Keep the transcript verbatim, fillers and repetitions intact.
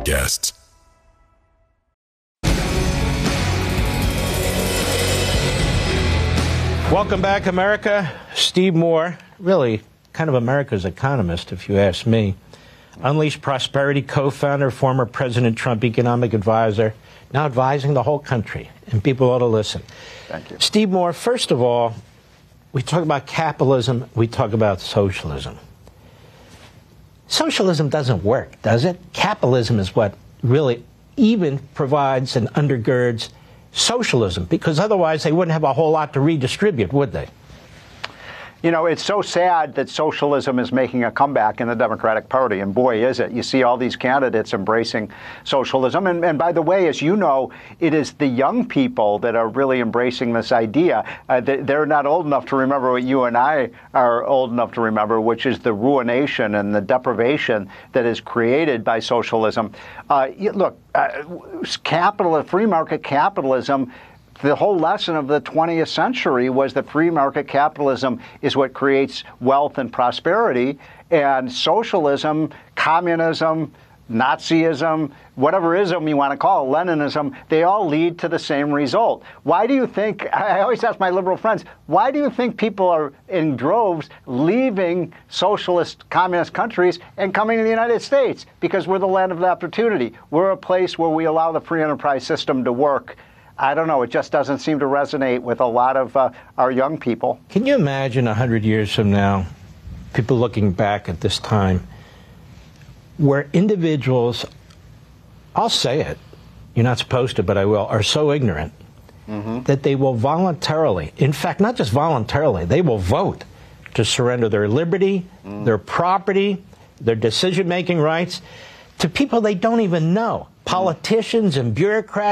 podcasts. Welcome back, America. Steve Moore, really kind of America's economist, if you ask me. Unleashed Prosperity co-founder, former President Trump economic advisor, now advising the whole country, and people ought to listen. Thank you. Steve Moore, first of all, we talk about capitalism, we talk about socialism. Socialism doesn't work, does it? Capitalism is what really even provides and undergirds socialism, because otherwise they wouldn't have a whole lot to redistribute, would they? You know, it's so sad that socialism is making a comeback in the Democratic Party, and boy, is it. You see all these candidates embracing socialism. And, and by the way, as you know, it is the young people that are really embracing this idea. Uh, they're not old enough to remember what you and I are old enough to remember, which is the ruination and the deprivation that is created by socialism. Uh, look, uh, capital, free market capitalism, the whole lesson of the twentieth century was that free market capitalism is what creates wealth and prosperity, and socialism, communism, Nazism, whatever ism you want to call it, Leninism, they all lead to the same result. Why do you think, I always ask my liberal friends, why do you think people are in droves leaving socialist communist countries and coming to the United States? Because we're the land of opportunity. We're a place where we allow the free enterprise system to work. I don't know. It just doesn't seem to resonate with a lot of uh, our young people. Can you imagine a hundred years from now, people looking back at this time, where individuals, I'll say it, you're not supposed to, but I will, are so ignorant mm-hmm. that they will voluntarily, in fact, not just voluntarily, they will vote to surrender their liberty, mm. their property, their decision-making rights to people they don't even know, politicians and bureaucrats.